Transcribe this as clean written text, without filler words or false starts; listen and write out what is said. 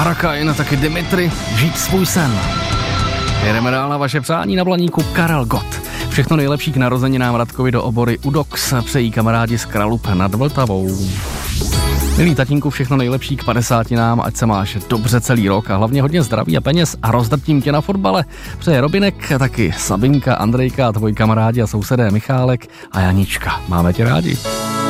Harakajn, taky Dimitri, žít svůj sen. Jedeme dál na vaše přání na Blaníku Karel Gott. Všechno nejlepší k narozeninám Radkovi do obory Udox přejí kamarádi z Kralup nad Vltavou. Milý tatínku, všechno nejlepší k 50, ať se máš dobře celý rok a hlavně hodně zdraví a peněz a rozdrtím tě na fotbale. Přeje Robinek, taky Sabinka, Andrejka a tvoji kamarádi a sousedé Michálek a Janička. Máme tě rádi.